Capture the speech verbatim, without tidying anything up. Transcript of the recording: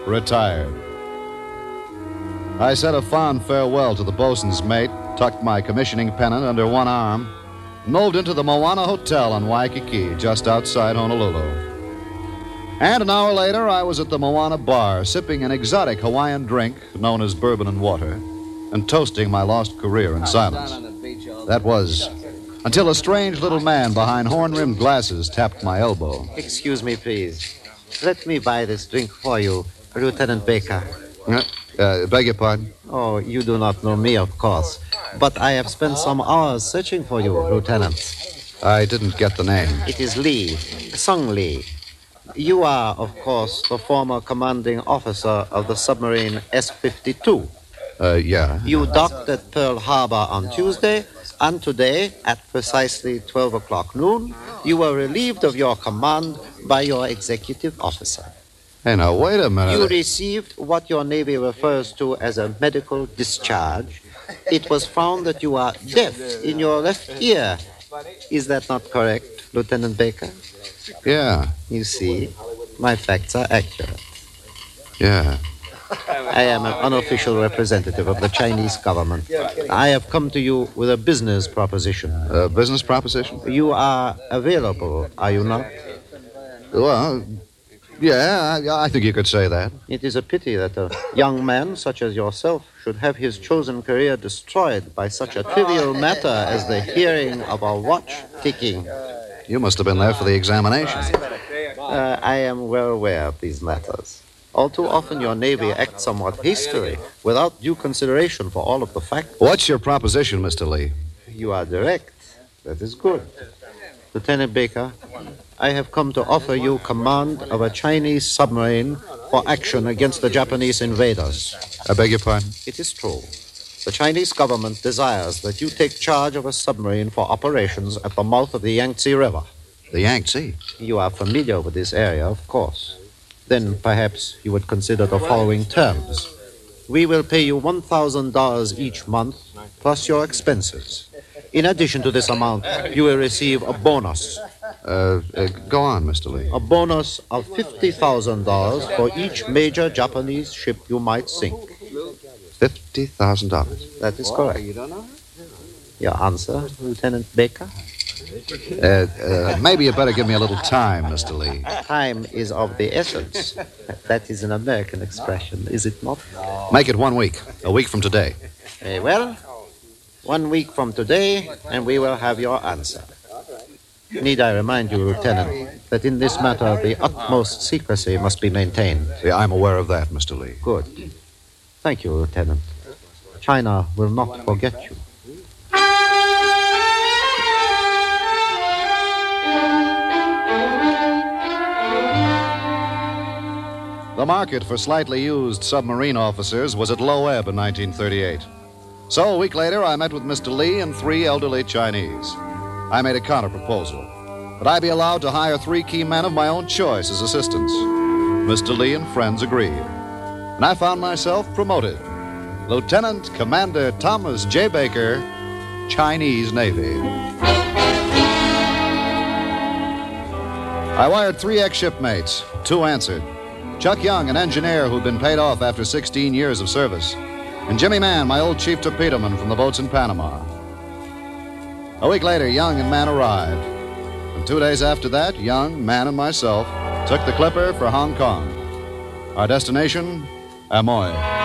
retired. I said a fond farewell to the bosun's mate, tucked my commissioning pennant under one arm, and moved into the Moana Hotel in Waikiki, just outside Honolulu. And an hour later, I was at the Moana Bar, sipping an exotic Hawaiian drink known as bourbon and water, and toasting my lost career in silence. That was until a strange little man behind horn-rimmed glasses tapped my elbow. Excuse me, please. Let me buy this drink for you, Lieutenant Baker. Uh, uh, beg your pardon? Oh, you do not know me, of course. But I have spent some hours searching for you, Lieutenant. I didn't get the name. It is Lee, Sung Lee. You are, of course, the former commanding officer of the submarine S fifty-two. Uh, yeah. You docked at Pearl Harbor on Tuesday, and today, at precisely twelve o'clock noon, you were relieved of your command by your executive officer. Hey, now, wait a minute. You received what your Navy refers to as a medical discharge. It was found that you are deaf in your left ear. Is that not correct, Lieutenant Baker? Yeah. You see, my facts are accurate. Yeah. I am an unofficial representative of the Chinese government. I have come to you with a business proposition. A business proposition? You are available, are you not? Well, yeah, I, I think you could say that. It is a pity that a young man such as yourself should have his chosen career destroyed by such a trivial matter as the hearing of a watch ticking. You must have been there for the examination. Uh, I am well aware of these matters. All too often your Navy acts somewhat hastily, without due consideration for all of the facts. What's your proposition, Mister Lee? You are direct. That is good. Lieutenant Baker, I have come to offer you command of a Chinese submarine for action against the Japanese invaders. I beg your pardon? It is true. The Chinese government desires that you take charge of a submarine for operations at the mouth of the Yangtze River. The Yangtze? You are familiar with this area, of course. Then perhaps you would consider the following terms. We will pay you one thousand dollars each month, plus your expenses. In addition to this amount, you will receive a bonus. Uh, uh go on, Mister Lee. A bonus of fifty thousand dollars for each major Japanese ship you might sink. fifty thousand dollars. That is correct. Your answer, Lieutenant Baker? Uh, uh, maybe you better give me a little time, Mister Lee. Time is of the essence. That is an American expression, is it not? Make it one week. A week from today. Very well. One week from today, and we will have your answer. Need I remind you, Lieutenant, that in this matter the utmost secrecy must be maintained? Yeah, I'm aware of that, Mister Lee. Good. Thank you, Lieutenant. China will not forget you. The market for slightly used submarine officers was at low ebb in nineteen thirty-eight. So a week later, I met with Mister Lee and three elderly Chinese. I made a counter-proposal that I be allowed to hire three key men of my own choice as assistants. Mister Lee and friends agreed, and I found myself promoted. Lieutenant Commander Thomas J. Baker, Chinese Navy. I wired three ex-shipmates. Two answered. Chuck Young, an engineer who'd been paid off after sixteen years of service, and Jimmy Mann, my old chief torpedoman from the boats in Panama. A week later, Young and Mann arrived. And two days after that, Young, Mann, and myself took the Clipper for Hong Kong. Our destination, Amoy.